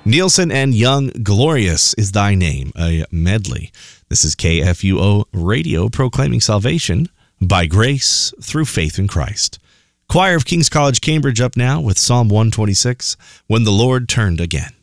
Nielsen and Young, Glorious is Thy Name, a medley. This is KFUO Radio, proclaiming salvation by grace through faith in Christ. Choir of King's College, Cambridge up now with Psalm 126, When the Lord Turned Again.